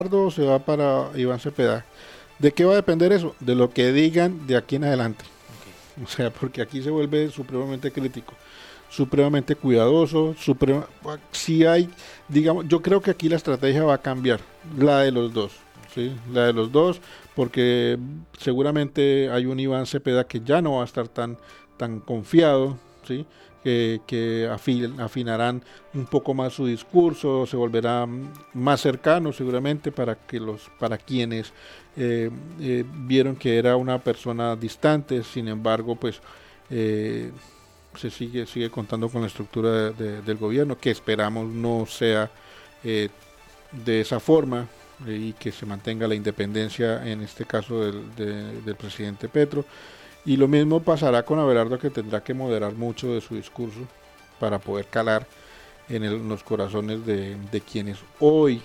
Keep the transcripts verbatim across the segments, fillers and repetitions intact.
o se va para Iván Cepeda. ¿De qué va a depender eso? De lo que digan de aquí en adelante. Okay. O sea, porque aquí se vuelve supremamente crítico, supremamente cuidadoso, suprema, si hay, digamos, yo creo que aquí la estrategia va a cambiar, la de los dos, ¿sí? La de los dos, porque seguramente hay un Iván Cepeda que ya no va a estar tan, tan confiado, ¿sí? Que, que afin, afinarán un poco más su discurso, se volverá más cercano seguramente para que los, para quienes eh, eh, vieron que era una persona distante, sin embargo, pues eh, se sigue sigue contando con la estructura de, de, del gobierno, que esperamos no sea eh, de esa forma eh, y que se mantenga la independencia, en este caso del, de, del presidente Petro. Y lo mismo pasará con Abelardo, que tendrá que moderar mucho de su discurso para poder calar en, el, en los corazones de, de quienes hoy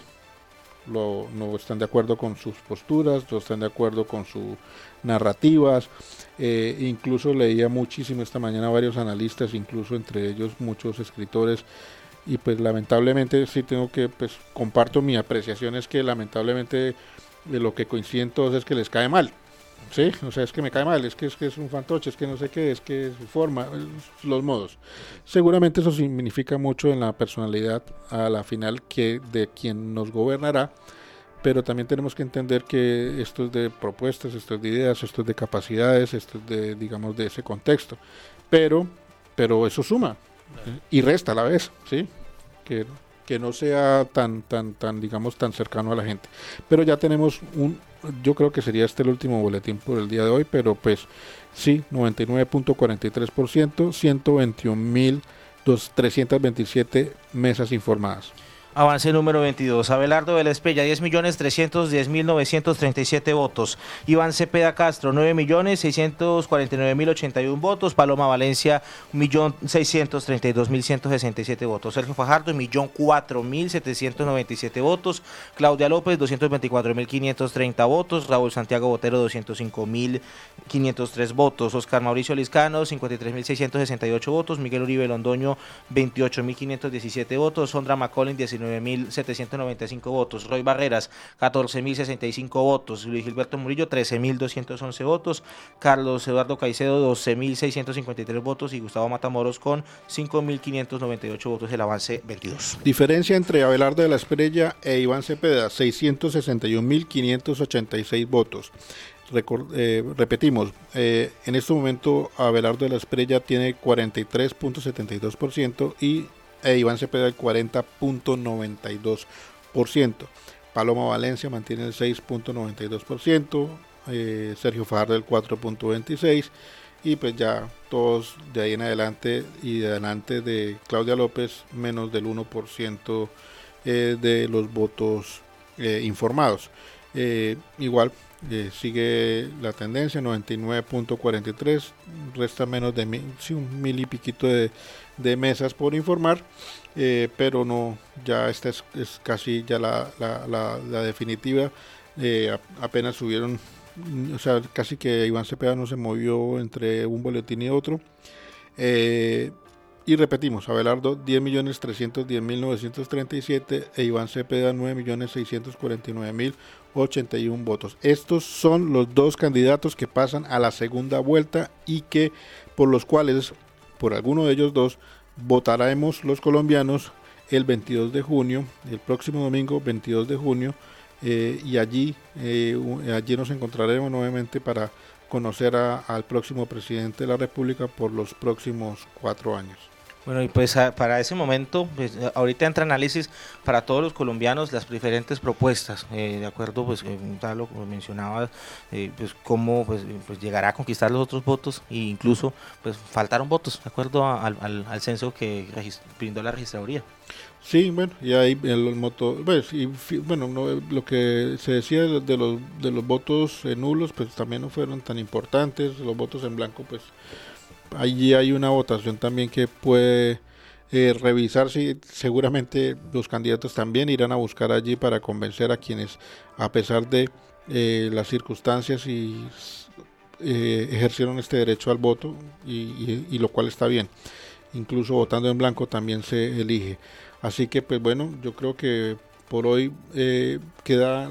lo, no están de acuerdo con sus posturas, no están de acuerdo con sus narrativas. Eh, incluso leía muchísimo esta mañana varios analistas, incluso entre ellos muchos escritores, y pues lamentablemente sí tengo que, pues comparto mi apreciación, es que lamentablemente de lo que coinciden todos es que les cae mal. Sí, o sea, es que me cae mal, es que es, que es un fantoche, es que no sé qué, es que es su forma, los modos. Seguramente eso significa mucho en la personalidad a la final que de quien nos gobernará, pero también tenemos que entender que esto es de propuestas, esto es de ideas, esto es de capacidades, esto es de, digamos, de ese contexto. Pero, pero eso suma ¿sí? Y resta a la vez, ¿sí? Que, que no sea tan, tan, tan, digamos, tan cercano a la gente. Pero ya tenemos un, yo creo que sería este el último boletín por el día de hoy, pero pues sí, noventa y nueve punto cuarenta y tres por ciento, ciento veintiún mil trescientas veintisiete mesas informadas. Avance número veintidós. Abelardo Vélez Pella, diez millones trescientos diez mil novecientos treinta y siete votos. Iván Cepeda Castro, nueve millones seiscientos cuarenta y nueve mil ochenta y uno votos. Paloma Valencia, un millón seiscientos treinta y dos mil ciento sesenta y siete votos. Sergio Fajardo, un millón cuatro mil setecientos noventa y siete votos. Claudia López, doscientos veinticuatro mil quinientos treinta votos. Raúl Santiago Botero, doscientos cinco mil quinientos tres votos. Oscar Mauricio Liscano, cincuenta y tres mil seiscientos sesenta y ocho votos. Miguel Uribe Londoño, veintiocho mil quinientos diecisiete votos. Sondra McCollin, diecinueve mil setecientos noventa y cinco votos. Roy Barreras, catorce mil sesenta y cinco votos. Luis Gilberto Murillo, trece mil doscientos once votos. Carlos Eduardo Caicedo, doce mil seiscientos cincuenta y tres votos. Y Gustavo Matamoros con cinco mil quinientos noventa y ocho votos. El avance veintidós. Diferencia entre Abelardo de la Espriella e Iván Cepeda, seiscientos sesenta y un mil quinientos ochenta y seis votos. Record, eh, repetimos, eh, en este momento Abelardo de la Espriella tiene cuarenta y tres punto setenta y dos por ciento y e Iván Cepeda el cuarenta punto noventa y dos por ciento. Paloma Valencia mantiene el seis punto noventa y dos por ciento, eh, Sergio Fajardo el cuatro punto veintiséis por ciento y pues ya todos de ahí en adelante y de adelante de Claudia López menos del uno por ciento eh, de los votos eh, informados. Eh, igual eh, sigue la tendencia, noventa y nueve punto cuarenta y tres, resta menos de mil, sí, un mil y piquito de de mesas por informar, eh, pero no, ya esta es, es casi ya la, la, la, la definitiva. Eh, apenas subieron, o sea, casi que Iván Cepeda no se movió entre un boletín y otro. Eh, y repetimos, Abelardo diez millones trescientos diez mil novecientos treinta y siete e Iván Cepeda nueve millones seiscientos cuarenta y nueve mil ochenta y uno votos. Estos son los dos candidatos que pasan a la segunda vuelta y que por los cuales por alguno de ellos dos votaremos los colombianos el veintidós de junio, el próximo domingo veintidós de junio, eh, y allí, eh, allí nos encontraremos nuevamente para conocer a, al próximo presidente de la República por los próximos cuatro años. Bueno, y pues a, para ese momento, pues, ahorita entra análisis para todos los colombianos las diferentes propuestas, eh, de acuerdo, pues, eh, tal lo como mencionaba, eh, pues cómo pues, pues llegará a conquistar los otros votos e incluso pues faltaron votos, de acuerdo a, al, al censo que brindó la registraduría. Sí, bueno, y ahí en los motos, pues, y, bueno, no, lo que se decía de, de los de los votos eh, nulos, pues también no fueron tan importantes, los votos en blanco, pues allí hay una votación también que puede eh, revisar si seguramente los candidatos también irán a buscar allí para convencer a quienes, a pesar de eh, las circunstancias, y eh, ejercieron este derecho al voto, y, y, y lo cual está bien. Incluso votando en blanco también se elige. Así que, pues bueno, yo creo que por hoy eh, queda